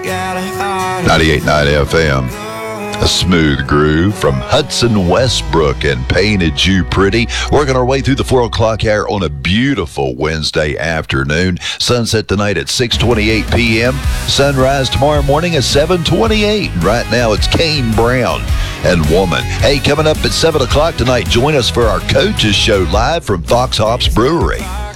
98.9 FM. A smooth groove from Hudson Westbrook and Painted You Pretty. Working our way through the 4 o'clock hour on a beautiful Wednesday afternoon. Sunset tonight at 6:28 p.m. Sunrise tomorrow morning at 7:28. Right now it's Kane Brown and Woman. Hey, coming up at 7 o'clock tonight, join us for our Coaches Show live from Fox Hops Brewery.